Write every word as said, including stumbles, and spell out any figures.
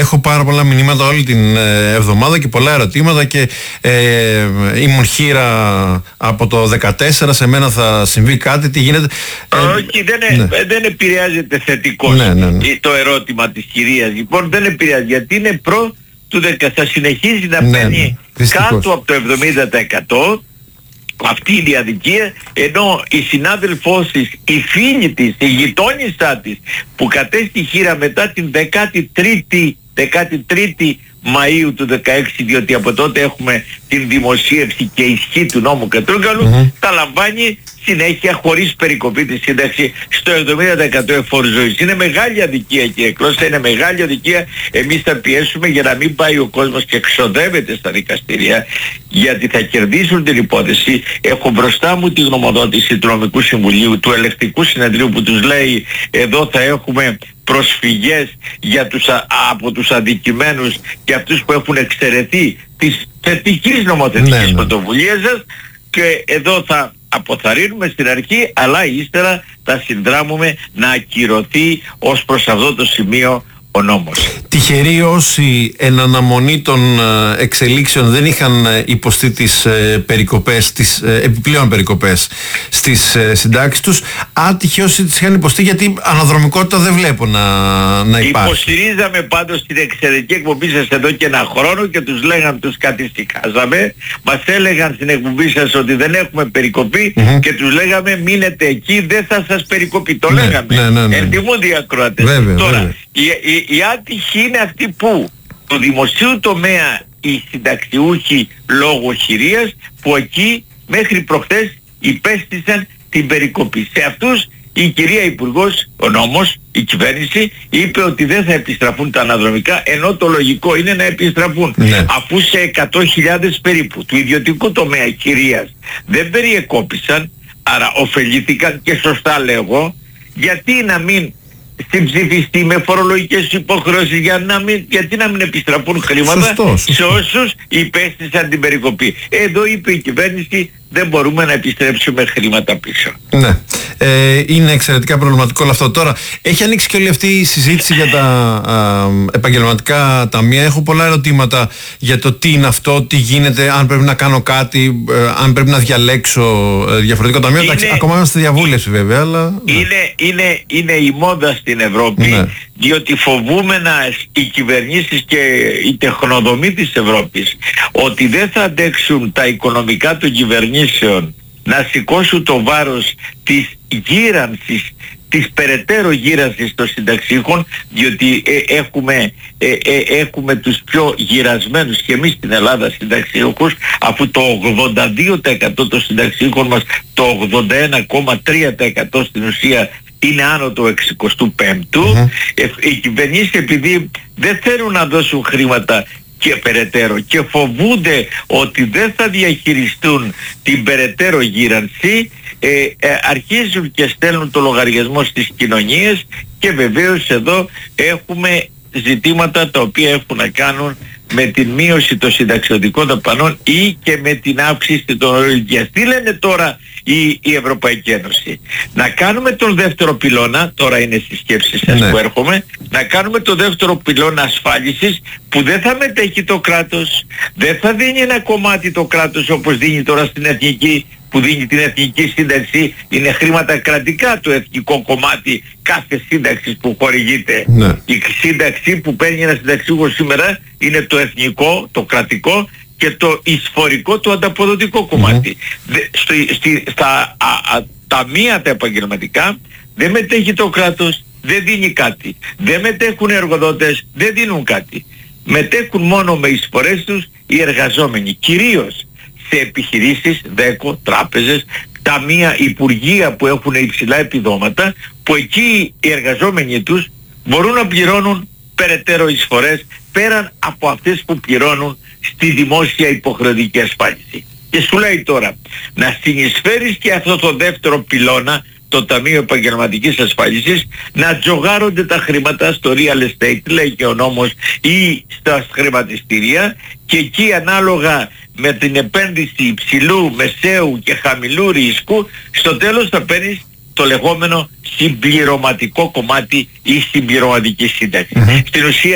έχω πάρα πολλά μηνύματα όλη την ε, εβδομάδα και πολλά ερωτήματα και ε, ήμουν χείρα από το δεκατέσσερα, σε μένα θα συμβεί κάτι, τι γίνεται. Ε, Όχι, δεν, ε, ναι. δεν επηρεάζεται θετικώς ναι, ναι, ναι. το ερώτημα της κυρίας. Λοιπόν, δεν επηρεάζει, γιατί είναι προ του δεκα, θα συνεχίζει να ναι, παίρνει ναι, κάτω από το εβδομήντα τοις εκατό. Αυτή είναι η αδικία, ενώ η συνάδελφός της, η φίλη της, η γειτόνισσά της που κατέστη χείρα μετά την δεκατή τρίτη Μαΐου του δεκαέξι, διότι από τότε έχουμε την δημοσίευση και ισχύ του νόμου Κατρούγκαλου, mm-hmm. τα λαμβάνει συνέχεια χωρίς περικοπή τη σύνταξη στο εβδομήντα τοις εκατό εφόρου ζωής. Είναι μεγάλη αδικία, κύριε Κλώσσα, είναι μεγάλη αδικία. Εμείς θα πιέσουμε για να μην πάει ο κόσμος και εξοδεύεται στα δικαστήρια, γιατί θα κερδίσουν την υπόθεση. Έχω μπροστά μου τη γνωμοδότηση του Νομικού Συμβουλίου, του Ελεκτικού Συνεδρίου, που τους λέει εδώ θα έχουμε προσφυγές για τους, α, από τους αδικημένους και αυτούς που έχουν εξαιρεθεί της θετικής νομοθετικής ναι, ναι. πρωτοβουλίας σας, και εδώ θα αποθαρρύνουμε στην αρχή, αλλά ύστερα θα συνδράμουμε να ακυρωθεί ως προς αυτό το σημείο ο νόμος. Τυχεροί όσοι εν αναμονή των εξελίξεων δεν είχαν υποστεί τις περικοπές, τις επιπλέον περικοπές στις συντάξεις τους, άτυχοι όσοι τις είχαν υποστεί, γιατί αναδρομικότητα δεν βλέπω να, να υπάρχει. Υποστηρίζαμε πάντως την εξαιρετική εκπομπή σας εδώ και ένα χρόνο και τους λέγαμε, τους κατηστικάζαμε, μας έλεγαν στην εκπομπή σας ότι δεν έχουμε περικοπή mm-hmm. και τους λέγαμε μείνετε εκεί, δεν θα σας περικοπεί. Το ναι, λέγαμε. Ναι, ναι, ναι. Εντιμούνται οι ακροατές. Τώρα, βέβαια. Οι, οι, οι άτυχοι είναι αυτοί που το δημοσίου τομέα, οι συνταξιούχοι λόγω χειρίας, που εκεί μέχρι προχθές υπέστησαν την περικοπή. Σε αυτούς η κυρία Υπουργός, ο νόμος, η κυβέρνηση είπε ότι δεν θα επιστραφούν τα αναδρομικά, ενώ το λογικό είναι να επιστραφούν. Ναι. Αφού σε εκατό χιλιάδες περίπου του ιδιωτικού τομέα χειρίας δεν περιεκόπησαν, άρα ωφελήθηκαν, και σωστά λέγω, γιατί να μην συμψηφιστεί με φορολογικές υποχρεώσεις, για να μην, γιατί να μην επιστραφούν χρήματα σωστό, σωστό. σε όσους υπέστησαν την περικοπή. Εδώ είπε η κυβέρνηση δεν μπορούμε να επιστρέψουμε χρήματα πίσω. Ναι. Ε, είναι εξαιρετικά προβληματικό όλο αυτό. Τώρα, έχει ανοίξει και όλη αυτή η συζήτηση για τα α, επαγγελματικά ταμεία. Έχω πολλά ερωτήματα για το τι είναι αυτό, τι γίνεται, αν πρέπει να κάνω κάτι, ε, αν πρέπει να διαλέξω ε, διαφορετικό ταμείο. Είναι, Εντάξει, ακόμα είμαστε στη διαβούλευση βέβαια, αλλά... Είναι, ναι. είναι, είναι η μόδα στην Ευρώπη, ναι. διότι φοβούμενα οι κυβερνήσεις και η τεχνοδομή της Ευρώπης ότι δεν θα αντέξουν τα οικονομικά των κυβερνήσεων να σηκώσουν το βάρος της γύρανσης, της περαιτέρω γύρανσης των συνταξίχων, διότι ε, έχουμε, ε, ε, έχουμε τους πιο γυρασμένους και εμείς στην Ελλάδα συνταξίχους, αφού το ογδόντα δύο τοις εκατό των συνταξίχων μας, το ογδόντα ένα κόμμα τρία τοις εκατό στην ουσία είναι άνω του εξηκοστού πέμπτου. Mm-hmm. Ε, οι κυβερνήσεις, επειδή δεν θέλουν να δώσουν χρήματα και περαιτέρω και φοβούνται ότι δεν θα διαχειριστούν την περαιτέρω γύρανση, ε, ε, αρχίζουν και στέλνουν το λογαριασμό στις κοινωνίες, και βεβαίως εδώ έχουμε ζητήματα τα οποία έχουν να κάνουν με την μείωση των συνταξιωτικών δαπανών ή και με την αύξηση των ορίων. Τι λένε τώρα η, η Ευρωπαϊκή Ένωση? Να κάνουμε τον δεύτερο πυλώνα, τώρα είναι στις σκέψεις σας ναι. που έρχομαι, να κάνουμε τον δεύτερο πυλώνα ασφάλισης, που δεν θα μετέχει το κράτος, δεν θα δίνει ένα κομμάτι το κράτος όπως δίνει τώρα στην εθνική, που δίνει την εθνική σύνταξη, είναι χρήματα κρατικά το εθνικό κομμάτι κάθε σύνταξης που χορηγείται. Ναι. Η σύνταξη που παίρνει ένα συνταξιούχος σήμερα είναι το εθνικό, το κρατικό, και το εισφορικό, το ανταποδοτικό κομμάτι. Mm-hmm. Δε, στο, στη, στα α, α, ταμεία τα επαγγελματικά δεν μετέχει το κράτος, δεν δίνει κάτι. Δεν μετέχουν οι εργοδότες, δεν δίνουν κάτι. Μετέχουν μόνο με εισφορές τους οι εργαζόμενοι, κυρίως σε επιχειρήσεις, δέκο, τράπεζες, ταμεία, υπουργεία που έχουν υψηλά επιδόματα, που εκεί οι εργαζόμενοι τους μπορούν να πληρώνουν περαιτέρω εισφορές πέραν από αυτές που πληρώνουν στη δημόσια υποχρεωτική ασφάλιση. Και σου λέει τώρα να συνεισφέρεις και αυτό το δεύτερο πυλώνα, το Ταμείο Επαγγελματικής Ασφάλισης, να τζογάρονται τα χρήματα στο real estate, λέει και ο νόμος, ή στα χρηματιστήρια, και εκεί ανάλογα με την επένδυση υψηλού, μεσαίου και χαμηλού ρίσκου, στο τέλος θα παίρνεις το λεγόμενο συμπληρωματικό κομμάτι ή συμπληρωματική σύνταξη. Mm-hmm. Στην ουσία